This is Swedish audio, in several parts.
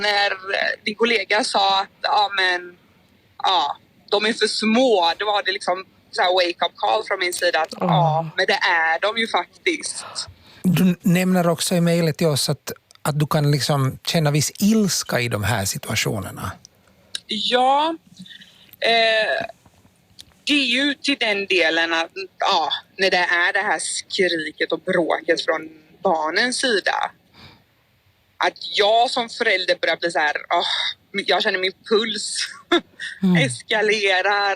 När din kollega sa att de är för små, då var det liksom så här wake-up call från min sida att men det är de ju faktiskt. Du nämner också i mejlet till oss att du kan liksom känna viss ilska i de här situationerna. Ja, det är ju till den delen att när det är det här skriket och bråket från barnens sida. Att jag som förälder börjar bli så här, jag känner min puls eskalerar.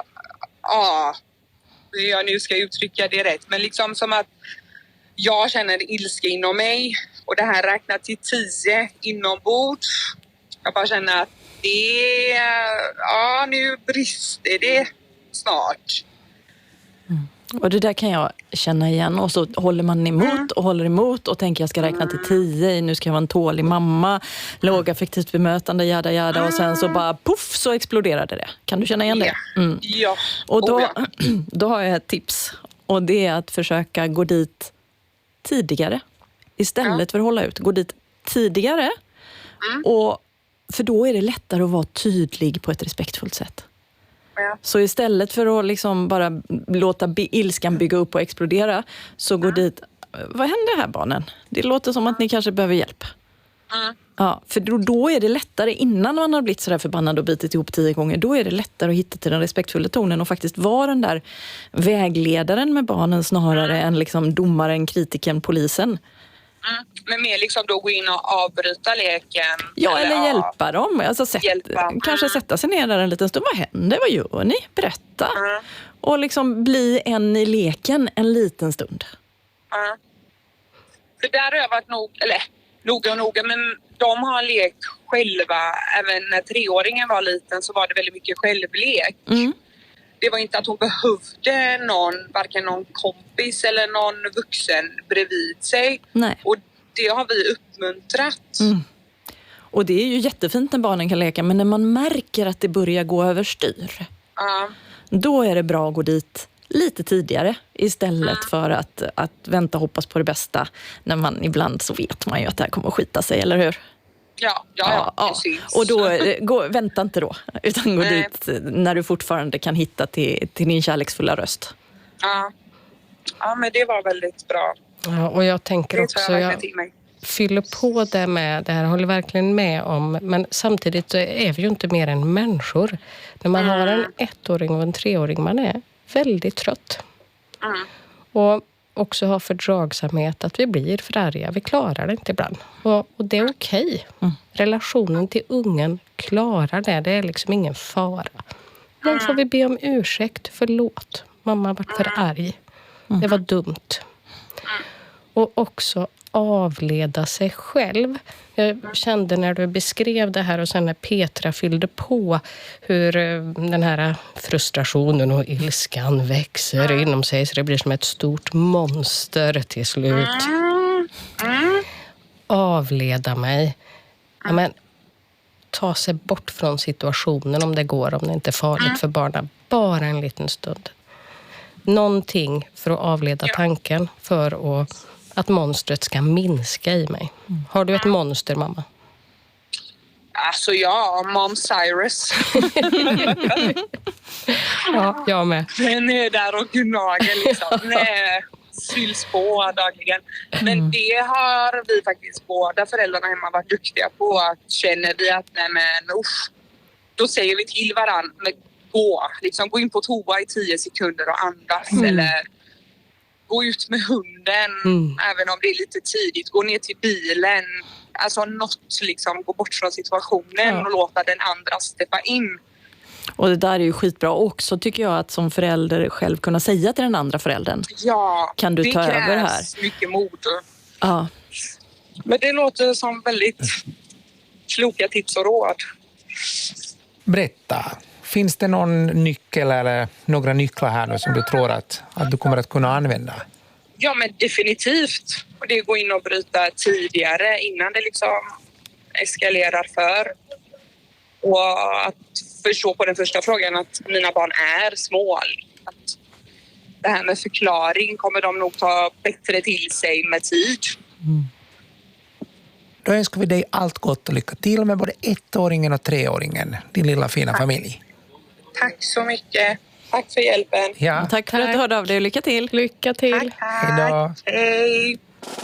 Nu ska jag uttrycka det rätt, men liksom som att jag känner ilska inom mig och det här räknar till 10 inombords. Jag bara känner att nu brister det snart. Och det där kan jag känna igen. Och så håller man emot och håller emot och tänker jag ska räkna till 10. Nu ska jag vara en tålig mamma. Lågaffektivt bemötande, jada. Och sen så bara puff så exploderade det. Kan du känna igen det? Ja. Och då har jag ett tips. Och det är att försöka gå dit tidigare. Istället för att hålla ut. Gå dit tidigare. Och för då är det lättare att vara tydlig på ett respektfullt sätt. Så istället för att liksom bara låta ilskan bygga upp och explodera så gå dit. Vad händer här barnen? Det låter som att ni kanske behöver hjälp. Ja, för då är det lättare innan man har blivit så där förbannad och bitit ihop 10 gånger. Då är det lättare att hitta till den respektfulla tonen och faktiskt vara den där vägledaren med barnen snarare än liksom domaren, kritiken, polisen. Men mer liksom då gå in och avbryta leken. Ja, eller hjälpa dem. Alltså kanske sätta sig ner där en liten stund. Vad händer? Vad gör ni? Berätta. Och liksom bli en i leken en liten stund. För där har jag varit noga, men de har lekt själva. Även när 3-åringen var liten så var det väldigt mycket självlek. Det var inte att hon behövde varken någon kompis eller någon vuxen bredvid sig. Nej. Och det har vi uppmuntrat. Och det är ju jättefint när barnen kan leka, men när man märker att det börjar gå överstyr. Då är det bra att gå dit lite tidigare istället för att vänta och hoppas på det bästa. När man ibland så vet man ju att det här kommer att skita sig, eller hur? Ja, precis. Och då, vänta inte då, utan gå dit när du fortfarande kan hitta till din kärleksfulla röst. Ja, men det var väldigt bra. Ja, och jag tänker också, jag fyller på det med, det här håller verkligen med om, men samtidigt så är vi ju inte mer än människor. När man har en 1-åring och en 3-åring, man är väldigt trött. Och också ha fördragsamhet, att vi blir för arga, vi klarar det inte ibland. Och det är okej. Relationen till ungen klarar det är liksom ingen fara. Men får vi be om ursäkt, förlåt. Mamma var för arg. Det var dumt. Och också avleda sig själv. Jag kände när du beskrev det här och sen när Petra fyllde på hur den här frustrationen och ilskan växer inom sig så det blir som ett stort monster till slut. Avleda mig. Ja, men ta sig bort från situationen om det går, om det inte är farligt för barnen. Bara en liten stund. Någonting för att avleda tanken för att monstret ska minska i mig. Har du ett monster, mamma? Alltså Mom Cyrus. Ja, jag med. Den är där och gnager liksom. Nej, fylls på dagligen. Men det har vi faktiskt båda föräldrarna hemma varit duktiga på. Att känner vi att då säger vi till varandra, men gå in på toa i 10 sekunder och andas eller gå ut med hunden även om det är lite tidigt, gå ner till bilen, alltså något liksom, gå bort från situationen och låta den andra steppa in. Och det där är ju skitbra också tycker jag, att som förälder själv kunna säga till den andra föräldern. Ja, kan du ta över här? Det krävs mycket mod. Ja. Men det låter som väldigt kloka tips och råd. Berätta. Finns det någon nyckel eller några nycklar här nu som du tror att du kommer att kunna använda? Ja, men definitivt. Och det går in och bryta tidigare innan det liksom eskalerar för. Och att förstå på den första frågan att mina barn är små. Att det här med förklaring kommer de nog ta bättre till sig med tid. Då önskar vi dig allt gott och lycka till med både 1-åringen och 3-åringen, din lilla fina familj. Tack så mycket. Tack för hjälpen. Ja. Tack för att du hörde av dig och lycka till. Lycka till. Tack. Hej då. Hej.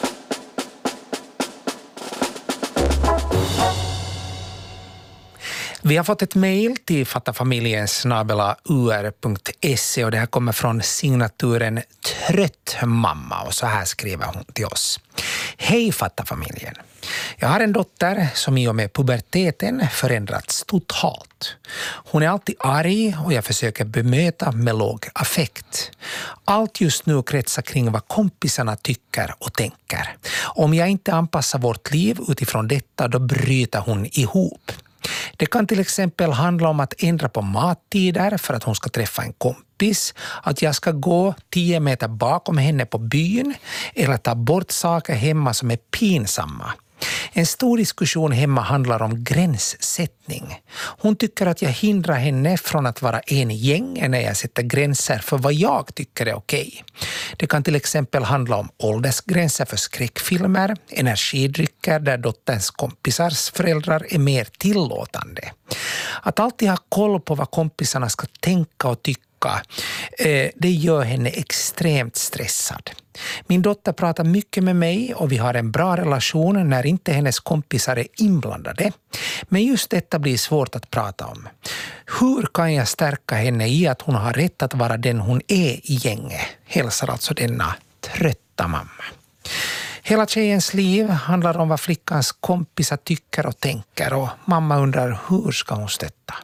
Vi har fått ett mejl till fattafamiljen@ur.se och det här kommer från signaturen Trött mamma och så här skriver hon till oss. Hej Fattafamiljen. Jag har en dotter som i och med puberteten förändrats totalt. Hon är alltid arg och jag försöker bemöta med låg affekt. Allt just nu kretsar kring vad kompisarna tycker och tänker. Om jag inte anpassar vårt liv utifrån detta, då bryter hon ihop. Det kan till exempel handla om att ändra på mattider för att hon ska träffa en kompis, att jag ska gå 10 meter bakom henne på byn eller ta bort saker hemma som är pinsamma. En stor diskussion hemma handlar om gränssättning. Hon tycker att jag hindrar henne från att vara en i gängen när jag sätter gränser för vad jag tycker är okej. Det kan till exempel handla om åldersgränser för skräckfilmer, energidrycker där dotterns kompisars föräldrar är mer tillåtande. Att alltid ha koll på vad kompisarna ska tänka och tycka, det gör henne extremt stressad. Min dotter pratar mycket med mig och vi har en bra relation när inte hennes kompisar är inblandade. Men just detta blir svårt att prata om. Hur kan jag stärka henne i att hon har rätt att vara den hon är i gänget? Hälsar alltså denna trötta mamma. Hela tjejens liv handlar om vad flickans kompisar tycker och tänker och mamma undrar hur ska hon stötta?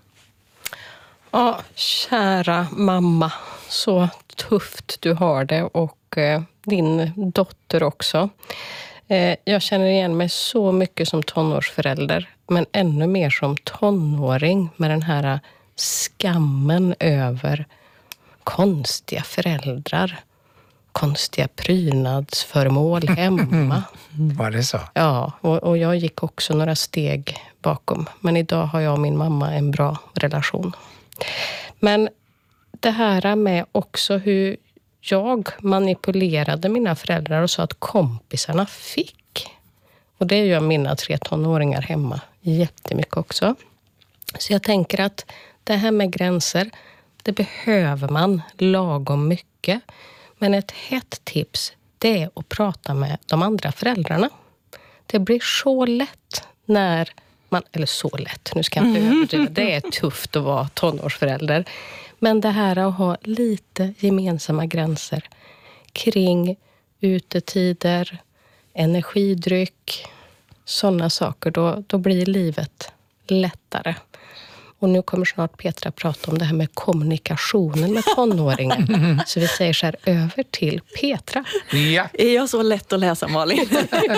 Ja, kära mamma, så tufft du har det och din dotter också. Jag känner igen mig så mycket som tonårsförälder, men ännu mer som tonåring med den här skammen över konstiga föräldrar, konstiga prydnadsföremål hemma. Var det så? Ja, och jag gick också några steg bakom, men idag har jag och min mamma en bra relation. Men det här med också hur jag manipulerade mina föräldrar och sa att kompisarna fick. Och det gör mina 3 tonåringar hemma jättemycket också. Så jag tänker att det här med gränser, det behöver man lagom mycket. Men ett hett tips, det är att prata med de andra föräldrarna. Det blir så lätt när man, eller så lätt, nu ska jag inte överdriva, det är tufft att vara tonårsförälder. Men det här att ha lite gemensamma gränser kring utetider, energidryck, sådana saker, då blir livet lättare. Och nu kommer snart Petra prata om det här med kommunikationen med tonåringar. Så vi säger så här, över till Petra. Ja. Är jag så lätt att läsa, Malin?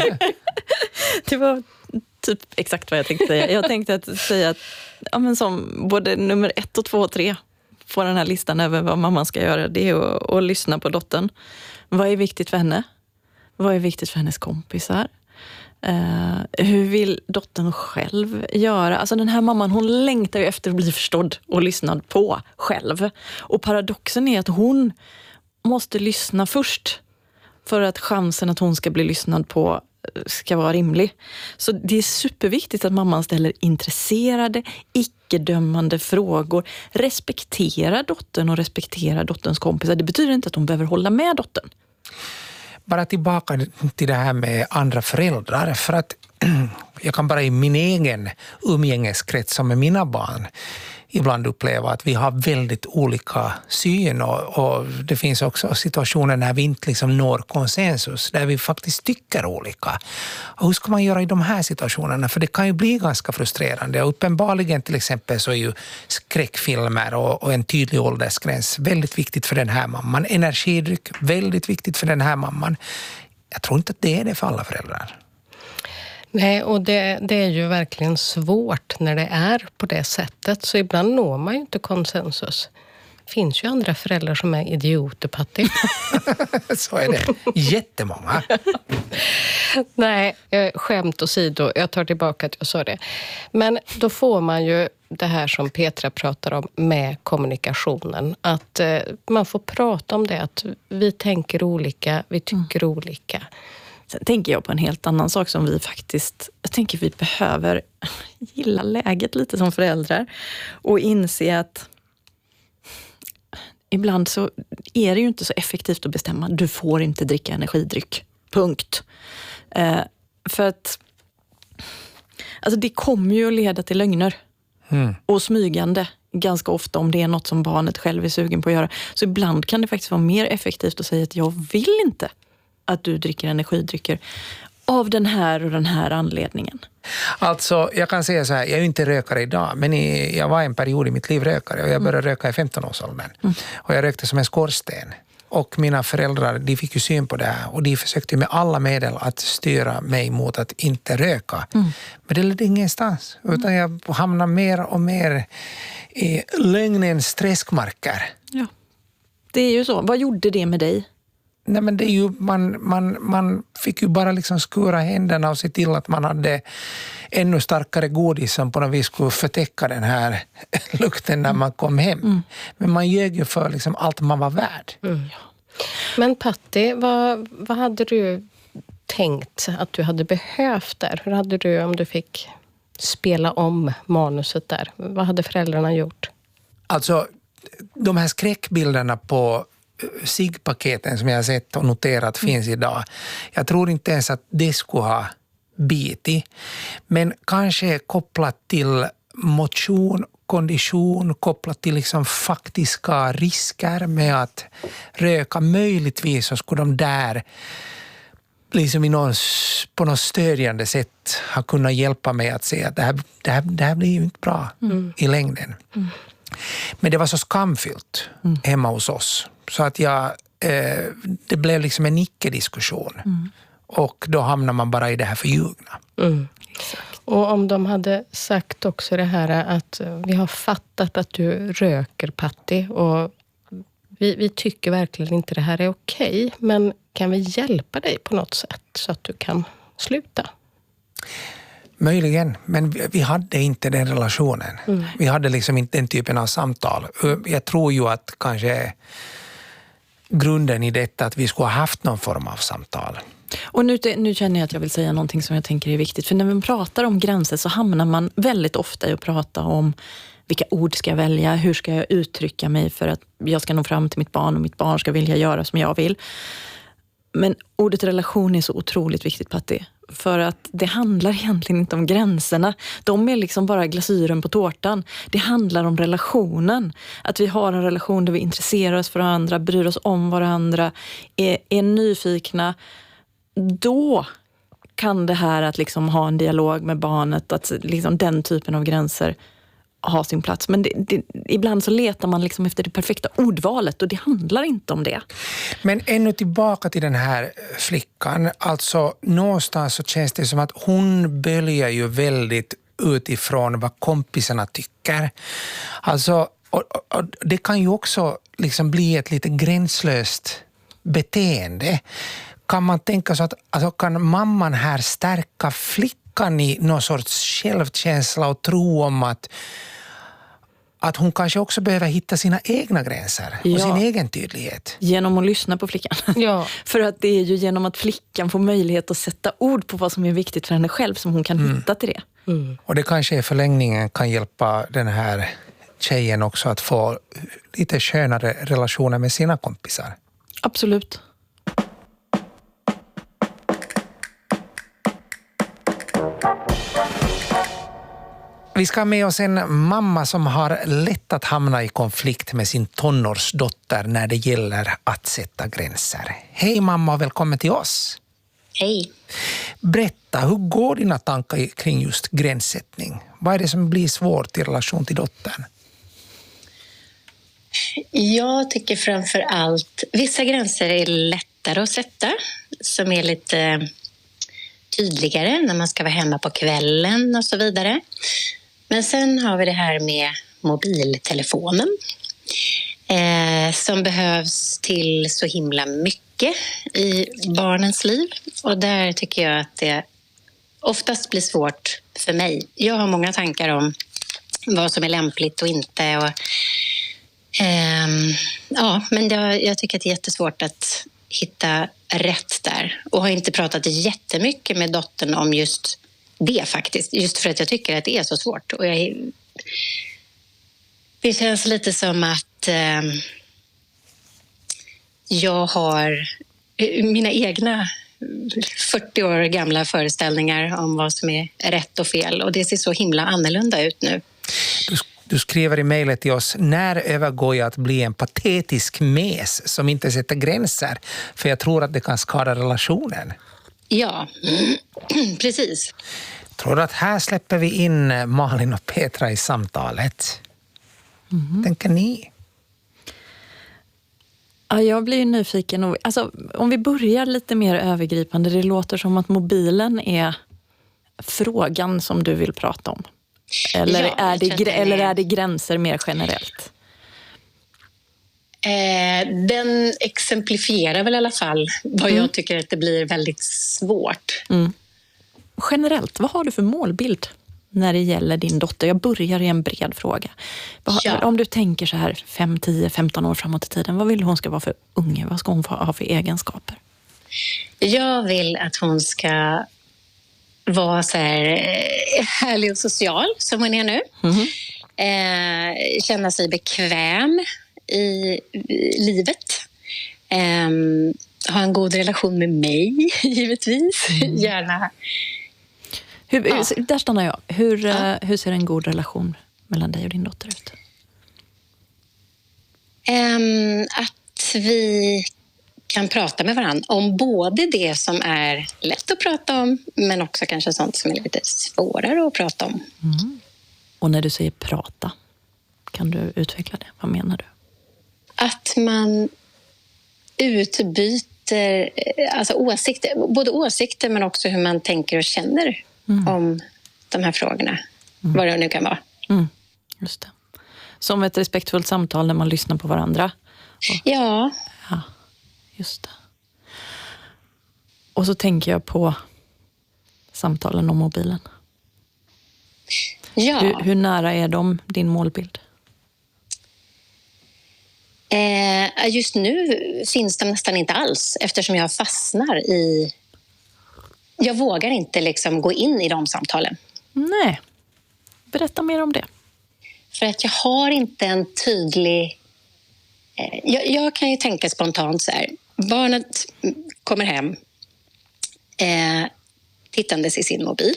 Det var typ exakt vad jag tänkte säga. Jag tänkte att säga att ja, men som både nummer 1 och 2 och 3 på den här listan över vad mamman ska göra, det är att lyssna på dottern. Vad är viktigt för henne? Vad är viktigt för hennes kompisar? Hur vill dottern själv göra? Alltså den här mamman, hon längtar ju efter att bli förstådd och lyssnad på själv. Och paradoxen är att hon måste lyssna först för att chansen att hon ska bli lyssnad på ska vara rimlig. Så det är superviktigt att mamman ställer intresserade, icke-dömande frågor. Respektera dottern och respektera dotterns kompisar. Det betyder inte att hon behöver hålla med dottern. Bara tillbaka till det här med andra föräldrar. För att jag kan bara i min egen umgängeskrets som med mina barn ibland uppleva att vi har väldigt olika syn och det finns också situationer när vi inte liksom når konsensus, där vi faktiskt tycker olika. Och hur ska man göra i de här situationerna? För det kan ju bli ganska frustrerande och uppenbarligen till exempel så är ju skräckfilmer och en tydlig åldersgräns väldigt viktigt för den här mamman. Energidryck, väldigt viktigt för den här mamman. Jag tror inte att det är det för alla föräldrar. Nej, och det är ju verkligen svårt när det är på det sättet. Så ibland når man ju inte konsensus. Det finns ju andra föräldrar som är idioter, Patti. Så är det. Jättemånga. Nej, skämt åsido. Jag tar tillbaka att jag sa det. Men då får man ju det här som Petra pratar om med kommunikationen. Att man får prata om det. Att vi tänker olika, vi tycker olika. Sen tänker jag på en helt annan sak som vi faktiskt, jag tänker vi behöver gilla läget lite som föräldrar och inse att ibland så är det ju inte så effektivt att bestämma, du får inte dricka energidryck. Punkt. För att alltså det kommer ju att leda till lögner. Och smygande ganska ofta om det är något som barnet själv är sugen på att göra. Så ibland kan det faktiskt vara mer effektivt att säga att jag vill inte att du dricker energidrycker av den här och den här anledningen. Alltså, jag kan säga så här, jag är ju inte rökare idag, men jag var en period i mitt liv rökare och jag började röka i 15-årsåldern. Och jag rökte som en skorsten. Och mina föräldrar, de fick ju syn på det här och de försökte med alla medel att styra mig mot att inte röka. Men det ledde ingenstans, utan jag hamnade mer och mer i lögnens träskmarker. Ja, det är ju så. Vad gjorde det med dig? Nej, men det är ju, man fick ju bara liksom skura händerna och se till att man hade ännu starkare godis som på något vis skulle förtäcka den här lukten när man kom hem. Men man ljög ju för liksom allt man var värd. Men Patti, vad hade du tänkt att du hade behövt där? Hur hade du, om du fick spela om manuset där? Vad hade föräldrarna gjort? Alltså, de här skräckbilderna på ciggpaketen som jag har sett och noterat finns idag. Jag tror inte ens att det skulle ha bitit. Men kanske kopplat till motion, kondition, kopplat till liksom faktiska risker med att röka. Möjligtvis så skulle de där liksom på något stödjande sätt ha kunnat hjälpa mig att se att det här blir ju inte bra i längden. Men det var så skamfyllt hemma hos oss. Så att det blev liksom en icke-diskussion. Och då hamnar man bara i det här förljugna. Och om de hade sagt också det här att vi har fattat att du röker, Patti, och vi tycker verkligen inte det här är okej, men kan vi hjälpa dig på något sätt så att du kan sluta? Möjligen, men vi hade inte den relationen. Vi hade liksom inte den typen av samtal. Jag tror ju att kanske grunden i detta att vi skulle ha haft någon form av samtal. Och nu känner jag att jag vill säga någonting som jag tänker är viktigt. För när man pratar om gränser så hamnar man väldigt ofta i att prata om vilka ord ska jag välja, hur ska jag uttrycka mig för att jag ska nå fram till mitt barn och mitt barn ska vilja göra som jag vill. Men ordet relation är så otroligt viktigt, Patti. För att det handlar egentligen inte om gränserna. De är liksom bara glasyren på tårtan. Det handlar om relationen. Att vi har en relation där vi intresserar oss för varandra, bryr oss om varandra, är nyfikna. Då kan det här att liksom ha en dialog med barnet, att liksom den typen av gränser ha sin plats. Men ibland så letar man liksom efter det perfekta ordvalet och det handlar inte om det. Men ännu tillbaka till den här flickan. Alltså någonstans så känns det som att hon böljar ju väldigt utifrån vad kompisarna tycker. Alltså, och det kan ju också liksom bli ett lite gränslöst beteende. Kan man tänka så att alltså, kan mamman här stärka flickan i någon sorts självkänsla och tro om att hon kanske också behöver hitta sina egna gränser och sin egen tydlighet. Genom att lyssna på flickan. Ja. För att det är ju genom att flickan får möjlighet att sätta ord på vad som är viktigt för henne själv som hon kan hitta till det. Och det kanske i förlängningen kan hjälpa den här tjejen också att få lite skönare relationer med sina kompisar. Absolut. Vi ska ha med oss en mamma som har lätt att hamna i konflikt med sin tonårsdotter när det gäller att sätta gränser. Hej mamma och välkommen till oss. Hej. Berätta, hur går dina tankar kring just gränssättning? Vad är det som blir svårt i relation till dottern? Jag tycker framför allt vissa gränser är lättare att sätta, som är lite tydligare när man ska vara hemma på kvällen och så vidare. Men sen har vi det här med mobiltelefonen som behövs till så himla mycket i barnens liv. Och där tycker jag att det oftast blir svårt för mig. Jag har många tankar om vad som är lämpligt och inte. Och, men jag tycker att det är jättesvårt att hitta rätt där. Och har inte pratat jättemycket med dottern om just det faktiskt. Just för att jag tycker att det är så svårt. Och det känns lite som att jag har mina egna 40 år gamla föreställningar om vad som är rätt och fel. Och det ser så himla annorlunda ut nu. Du skriver i mejlet till oss: när övergår jag att bli en patetisk mes som inte sätter gränser? För jag tror att det kan skada relationen. Ja, precis. Tror du att här släpper vi in Malin och Petra i samtalet? Tänker ni? Ja, jag blir ju nyfiken. Alltså, om vi börjar lite mer övergripande. Det låter som att mobilen är frågan som du vill prata om. Eller, ja, är det gränser mer generellt? Den exemplifierar väl i alla fall vad jag tycker att det blir väldigt svårt. Generellt, vad har du för målbild när det gäller din dotter? Jag börjar i en bred fråga. Om du tänker så här 5, 10, 15 år framåt i tiden, vad vill hon ska vara för unge? Vad ska hon ha för egenskaper? Jag vill att hon ska vara så här härlig och social som hon är nu. Känna sig bekväm i livet. Ha en god relation med mig, givetvis. Gärna. Där stannar jag. Hur ser en god relation mellan dig och din dotter ut? Att vi kan prata med varandra om både det som är lätt att prata om, men också kanske sånt som är lite svårare att prata om. Och när du säger prata, kan du utveckla det? Vad menar du? Att man utbyter alltså både åsikter men också hur man tänker och känner om de här frågorna. Vad det nu kan vara. Just det. Som ett respektfullt samtal när man lyssnar på varandra. Ja, just det. Och så tänker jag på samtalen om mobilen. Ja. Hur nära är de din målbild? Just nu finns de nästan inte alls eftersom jag fastnar i... Jag vågar inte liksom gå in i de samtalen. Nej. Berätta mer om det. För att jag har inte en tydlig... Jag kan ju tänka spontant så här. Barnet kommer hem tittandes i sin mobil.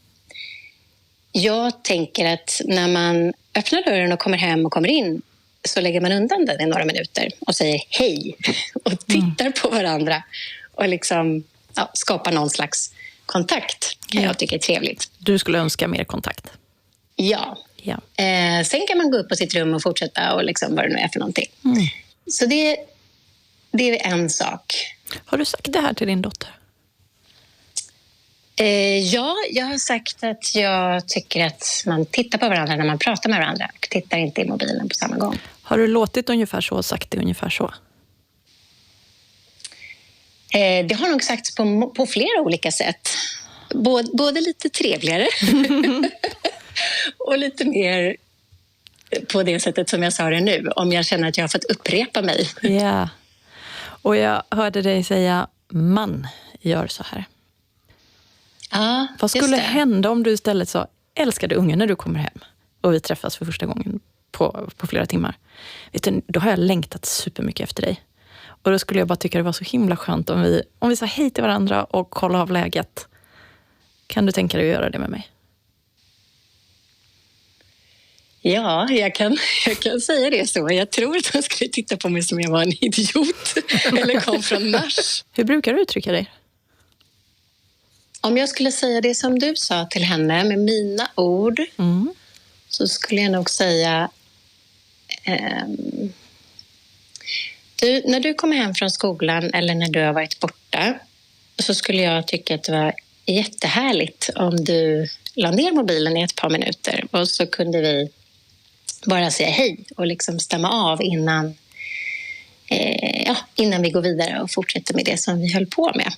Jag tänker att när man öppnar dörren och kommer hem och kommer in så lägger man undan den i några minuter och säger hej och tittar på varandra och liksom skapar någon slags kontakt. Jag tycker är trevligt. Du skulle önska mer kontakt? Ja. Sen kan man gå upp på sitt rum och fortsätta och liksom vad det nu är för någonting. Så det är en sak. Har du sagt det här till din dotter? Ja, jag har sagt att jag tycker att man tittar på varandra när man pratar med varandra och tittar inte i mobilen på samma gång. Har du låtit ungefär så och sagt det ungefär så? Det har nog sagts på flera olika sätt. Både lite trevligare och lite mer på det sättet som jag sa det nu. Om jag känner att jag har fått upprepa mig. Ja. Och jag hörde dig säga, man gör så här. Ja, vad skulle hända om du istället sa, älskade unge när du kommer hem och vi träffas för första gången på flera timmar. Vet du, då har jag längtat supermycket efter dig. Och då skulle jag bara tycka det var så himla skönt om vi sa hej till varandra och kolla av läget. Kan du tänka dig att göra det med mig? Ja, jag kan säga det så. Jag tror att han skulle titta på mig som jag var en idiot. Eller kom från Mars. Hur brukar du uttrycka dig? Om jag skulle säga det som du sa till henne med mina ord så skulle jag nog säga när du kommer hem från skolan eller när du har varit borta så skulle jag tycka att det var jättehärligt om du la ner mobilen i ett par minuter och så kunde vi bara säga hej och liksom stämma av innan vi går vidare och fortsätter med det som vi höll på med.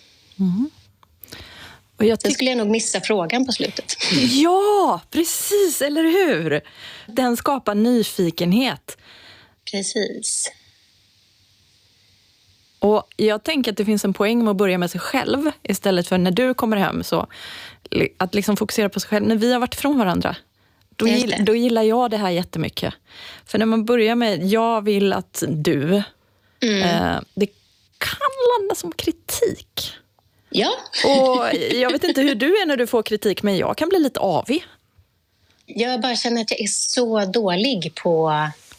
Och jag skulle nog missa frågan på slutet. Ja, precis, eller hur? Den skapar nyfikenhet. Precis. Och jag tänker att det finns en poäng med att börja med sig själv istället för när du kommer hem. Så att liksom fokusera på sig själv. När vi har varit från varandra, då gillar jag det här jättemycket. För när man börjar med jag vill att du, det kan landa som kritik. Ja. Och jag vet inte hur du är när du får kritik, men jag kan bli lite avig. Jag bara känner att jag är så dålig på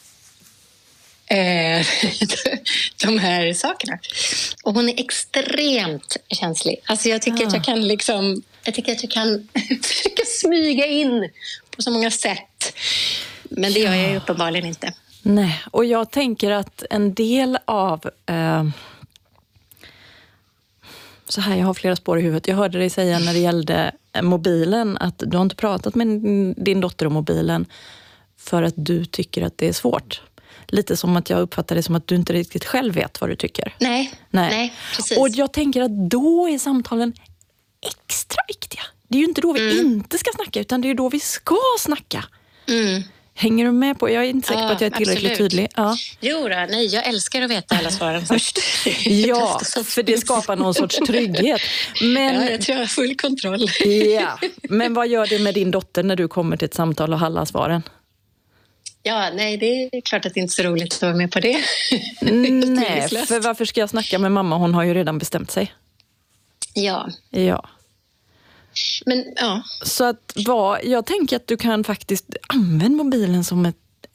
de här sakerna. Och hon är extremt känslig. Alltså jag tycker att jag kan försöka smyga in på så många sätt. Men det gör jag ju uppenbarligen inte. Nej, och jag tänker att en del av... Så här, jag har flera spår i huvudet. Jag hörde dig säga när det gällde mobilen att du har inte pratat med din dotter om mobilen för att du tycker att det är svårt. Lite som att jag uppfattar det som att du inte riktigt själv vet vad du tycker. Nej, precis. Och jag tänker att då är samtalen extra viktiga. Det är ju inte då vi inte ska snacka, utan det är ju då vi ska snacka. Hänger du med på? Jag är inte säker på att jag är tillräckligt tydlig. Ja. Jo, jag älskar att veta alla svaren först. Ja, för det skapar någon sorts trygghet. Men, ja, jag tror jag har full kontroll. Ja, men vad gör det med din dotter när du kommer till ett samtal och har alla svaren? Ja, nej, det är klart att det inte är så roligt att vara med på det. Nej, för varför ska jag snacka med mamma? Hon har ju redan bestämt sig. Ja. Men, ja. Så att jag tänker att du kan faktiskt använda mobilen som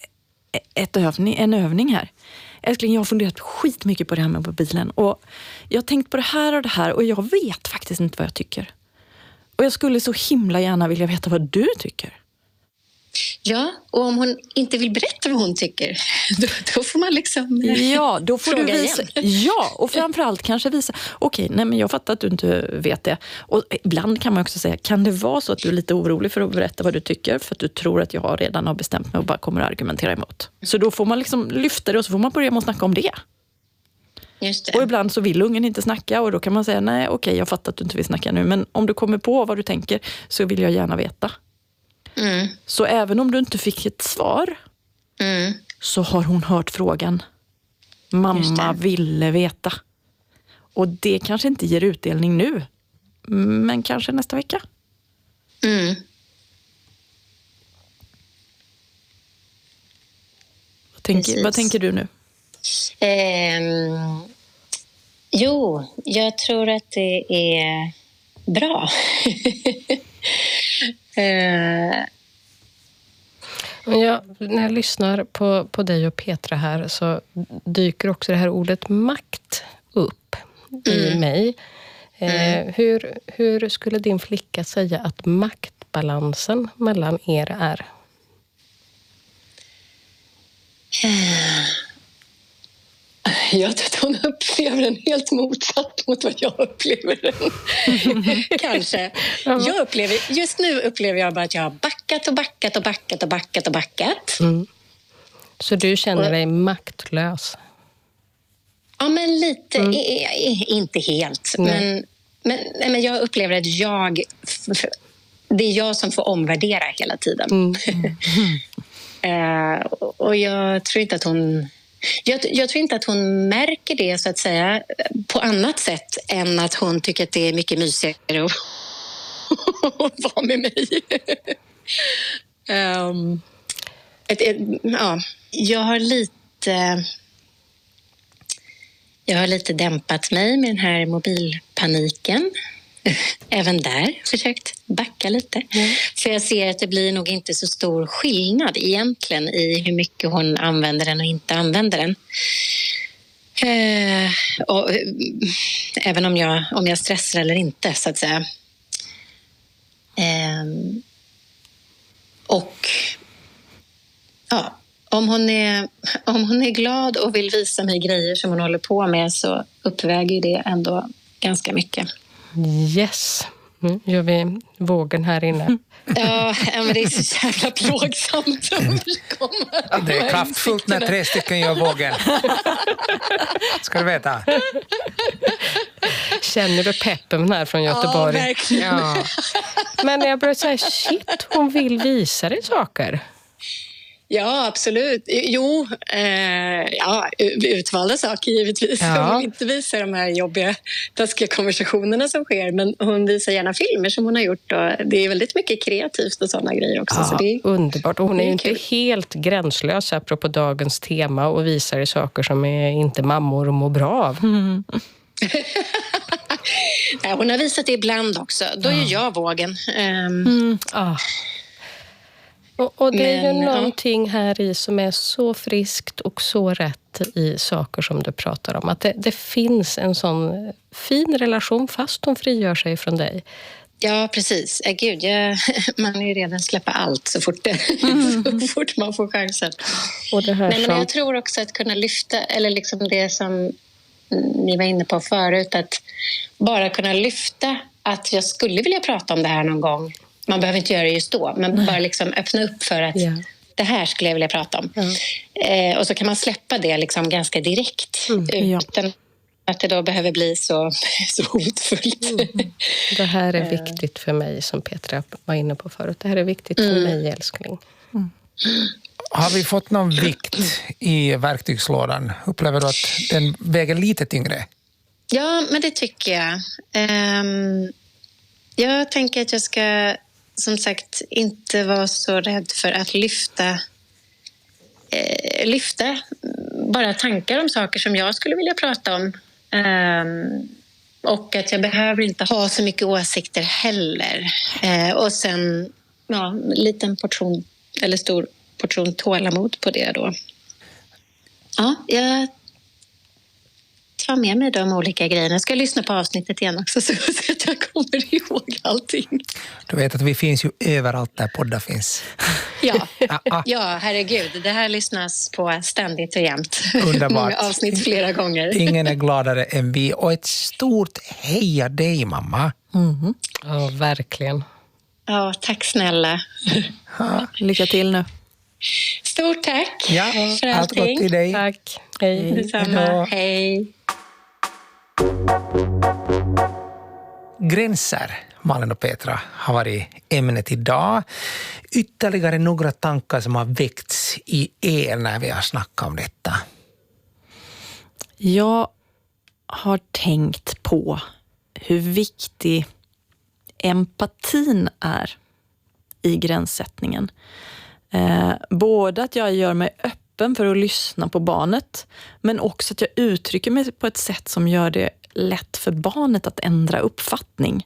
en övning här. Älskling, jag har funderat skitmycket på det här med mobilen. Och jag har tänkt på det här och jag vet faktiskt inte vad jag tycker. Och jag skulle så himla gärna vilja veta vad du tycker. Ja, och om hon inte vill berätta vad hon tycker, då får man liksom då får du visa. Igen. Ja, och framförallt kanske visa. Okej, nej men jag fattar att du inte vet det. Och ibland kan man också säga, kan det vara så att du är lite orolig för att berätta vad du tycker för att du tror att jag redan har bestämt mig och bara kommer att argumentera emot. Så då får man liksom lyfta det och så får man börja med att snacka om det. Just det. Och ibland så vill ungen inte snacka och då kan man säga, nej okej, jag fattar att du inte vill snacka nu, men om du kommer på vad du tänker så vill jag gärna veta. Så även om du inte fick ett svar så har hon hört frågan. Mamma ville veta. Och det kanske inte ger utdelning nu, men kanske nästa vecka. Vad tänker du nu? Jo, jag tror att det är bra. När jag lyssnar på dig och Petra här så dyker också det här ordet makt upp i mig. Hur skulle din flicka säga att maktbalansen mellan er är? Jag tror att hon upplever den helt motsatt mot vad jag upplever den. Kanske. Just nu upplever jag bara att jag har backat. Så du känner dig maktlös? Ja, men lite. Inte helt. Men jag upplever att det är jag som får omvärdera hela tiden. Och jag tror inte att hon... Jag tror inte att hon märker det så att säga på annat sätt än att hon tycker att det är mycket mysigare att vara med mig. Jag har lite dämpat mig med den här mobilpaniken. Även där försökt backa lite. För jag ser att det blir nog inte så stor skillnad egentligen i hur mycket hon använder den och inte använder den. Och, även om jag stressar eller inte så att säga. Och ja, om hon är glad och vill visa mig grejer som hon håller på med så uppväger det ändå ganska mycket. Yes. Nu gör vi vågen här inne. Ja, men det är så jävla plågsamt. Det är kraftfullt när 3 stycken gör vågen. Ska du veta. Känner du peppen här från Göteborg? Ja, verkligen. Ja. Men jag började säga, shit, hon vill visa dig saker. Ja, absolut. Jo, utvalda saker givetvis. Ja. Hon vill inte visa de här jobbiga, taskiga konversationerna som sker, men hon visar gärna filmer som hon har gjort. Och det är väldigt mycket kreativt och sådana grejer också. Ja, så det är underbart. Och hon är ju kul. inte helt gränslös apropå dagens tema och visar saker som inte mammor mår bra av. Ja, hon har visat det ibland också. Då är jag vågen. Och det är ju Men, någonting här i som är så friskt och så rätt i saker som du pratar om. Att det finns en sån fin relation fast hon frigör sig från dig. Ja, precis. Gud, man är ju redan släppa allt så fort man får chansen. Och det här Nej, men jag tror också att kunna lyfta, eller liksom det som ni var inne på förut, att bara kunna lyfta att jag skulle vilja prata om det här någon gång. Man behöver inte göra det just då, men bara liksom öppna upp för att det här skulle jag vilja prata om. Och så kan man släppa det liksom ganska direkt utan att det då behöver bli så hotfullt. Det här är viktigt för mig, som Petra var inne på förut. Det här är viktigt för mig, älskling. Har vi fått någon vikt i verktygslådan? Upplever du att den väger lite tyngre? Ja, men det tycker jag. Jag tänker att jag ska, som sagt, inte vara så rädd för att lyfta bara tankar om saker som jag skulle vilja prata om. Och att jag behöver inte ha så mycket åsikter heller. Och sen en liten portion eller stor portion tålamod på det då. Ja, jag tar med mig de olika grejerna. Jag ska lyssna på avsnittet igen också så att jag kommer ihåg allting. Du vet att vi finns ju överallt där poddar finns. Ja, herregud. Det här lyssnas på ständigt och jämt. Underbart. Många avsnitt flera gånger. Ingen är gladare än vi. Och ett stort heja dig, mamma. Ja, verkligen. Ja, tack snälla. Lycka till nu. Stort tack Ja, för allt allting. gott till dig. Tack. Hej. Detsamma. Hej. Gränser, Malin och Petra, har varit ämnet idag. Ytterligare några tankar som har väckts i er när vi har snackat om detta. Jag har tänkt på hur viktig empatin är i gränssättningen. Både att jag gör mig öppen för att lyssna på barnet, men också att jag uttrycker mig på ett sätt som gör det lätt för barnet att ändra uppfattning.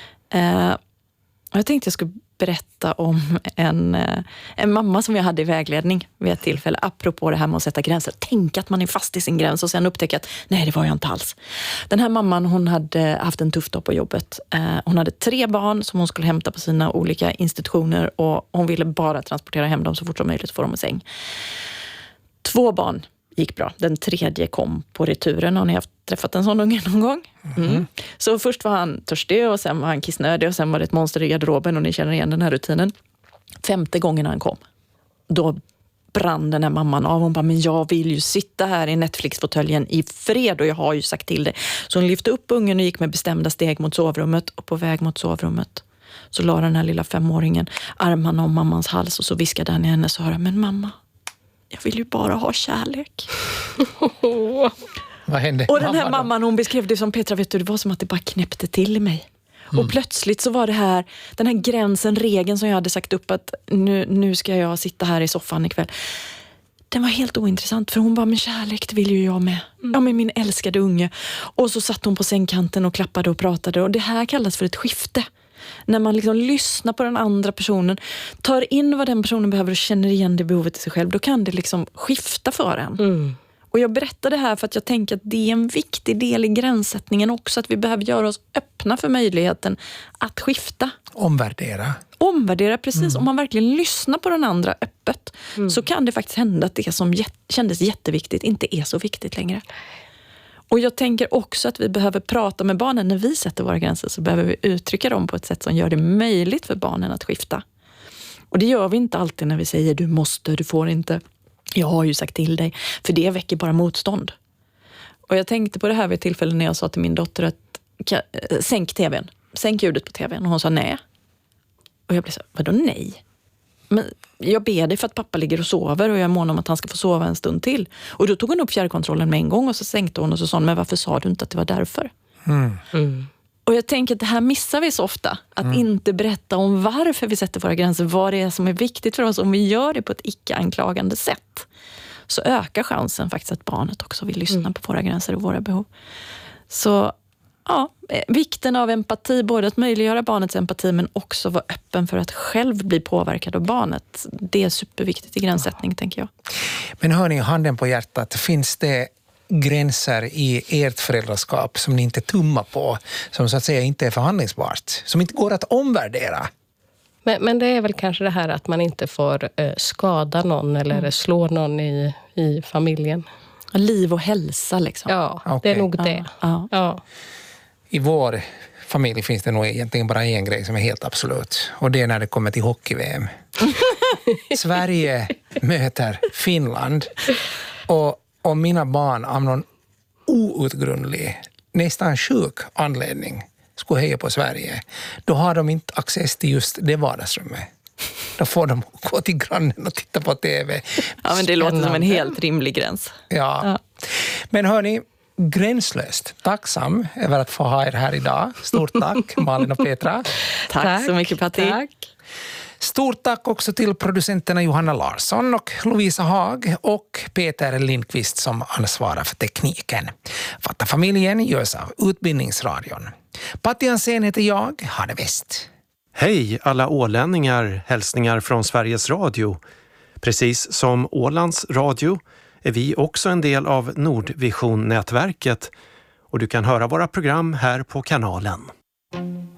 Jag tänkte jag skulle berätta om en mamma som jag hade i vägledning vid ett tillfälle, apropå det här med att sätta gränser. Tänk att man är fast i sin gräns och sen upptäcka att nej, det var jag inte alls. Den här mamman, hon hade haft en tuff dag på jobbet. Hon hade 3 barn som hon skulle hämta på sina olika institutioner och hon ville bara transportera hem dem så fort som möjligt och få dem i säng. 2 barn gick bra. Den 3:e kom på returen. Har ni träffat en sån unge någon gång? Så först var han törstig och sen var han kissnödig och sen var det ett monster i garderoben och ni känner igen den här rutinen. 5:e gången han kom, då brann den här mamman av. Hon bara, men jag vill ju sitta här i Netflix-fåtöljen i fred och jag har ju sagt till det. Så hon lyfte upp ungen och gick med bestämda steg mot sovrummet och på väg mot sovrummet så la den här lilla 5-åringen armarna om mammans hals och så viskade han i hennes öra, men mamma, jag vill ju bara ha kärlek. Vad hände? Och den här mamman, hon beskrev det som, Petra, vet du, det var som att det bara knäppte till i mig. Och plötsligt så var det här, den här gränsen, regeln som jag hade sagt upp att nu ska jag sitta här i soffan ikväll. Den var helt ointressant för hon bara, men kärlek, det vill ju jag med. Ja, med min älskade unge. Och så satt hon på sängkanten och klappade och pratade och det här kallas för ett skifte. När man liksom lyssnar på den andra personen, tar in vad den personen behöver och känner igen det behovet i sig själv, då kan det liksom skifta för en. Och jag berättar det här för att jag tänker att det är en viktig del i gränssättningen också, att vi behöver göra oss öppna för möjligheten att skifta. Omvärdera, precis. Om man verkligen lyssnar på den andra öppet så kan det faktiskt hända att det som kändes jätteviktigt inte är så viktigt längre. Och jag tänker också att vi behöver prata med barnen när vi sätter våra gränser, så behöver vi uttrycka dem på ett sätt som gör det möjligt för barnen att skifta. Och det gör vi inte alltid när vi säger du måste, du får inte, jag har ju sagt till dig, för det väcker bara motstånd. Och jag tänkte på det här vid ett tillfälle när jag sa till min dotter att sänk tvn, sänk ljudet på tvn, och hon sa nej. Och jag blev så, vadå nej? men jag ber dig för att pappa ligger och sover och jag är mån om att han ska få sova en stund till. Och då tog hon upp fjärrkontrollen med en gång och så sänkte hon och så sa hon, men varför sa du inte att det var därför? Och jag tänker att det här missar vi så ofta. Att inte berätta om varför vi sätter våra gränser, vad det är som är viktigt för oss. Om vi gör det på ett icke-anklagande sätt så ökar chansen faktiskt att barnet också vill lyssna på våra gränser och våra behov. Så ja, vikten av empati, både att möjliggöra barnets empati men också vara öppen för att själv bli påverkad av barnet. Det är superviktigt i gränssättning, tänker jag. Men hör ni, handen på hjärtat, finns det gränser i ert föräldraskap som ni inte tummar på, som så att säga inte är förhandlingsbart, som inte går att omvärdera? Men det är väl kanske det här att man inte får skada någon eller slå någon i familjen. Liv och hälsa liksom. Ja, Okay. det är nog det. Ja. I vår familj finns det nog egentligen bara en grej som är helt absolut. Och det är när det kommer till hockey-VM. Sverige möter Finland. Och mina barn av någon outgrundlig, nästan sjuk anledning skulle heja på Sverige. Då har de inte access till just det vardagsrummet. Då får de gå till grannen och titta på TV. Ja, men det låter som en helt rimlig gräns. Ja. Men hörni, gränslöst tacksam över att få ha er här idag. Stort tack, Malin och Petra. Tack så mycket, Patti. Tack. Stort tack också till producenterna Johanna Larsson och Lovisa Haag och Peter Lindqvist som ansvarar för tekniken. Fatta familjen görs av Utbildningsradion. Patti Ansén heter jag. Ha det bäst. Hej alla ålänningar, hälsningar från Sveriges Radio. Precis som Ålands Radio är vi också en del av Nordvision-nätverket och du kan höra våra program här på kanalen.